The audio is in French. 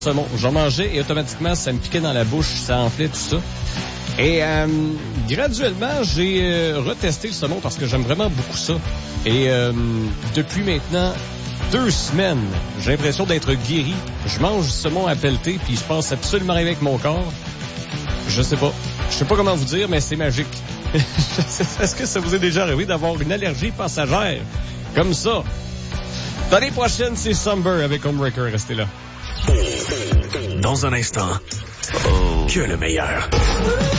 saumon. J'en mangeais et automatiquement, ça me piquait dans la bouche, ça enflait, tout ça. Et graduellement, j'ai retesté le saumon parce que j'aime vraiment beaucoup ça. Et depuis maintenant 2 semaines, j'ai l'impression d'être guéri. Je mange du saumon à pelleter, puis je pense absolument rien avec mon corps. Je sais pas comment vous dire, mais c'est magique. Est-ce que ça vous est déjà arrivé d'avoir une allergie passagère comme ça? L'année prochaine, c'est Somber avec Homebreaker. Restez là. Dans un instant, que le meilleur.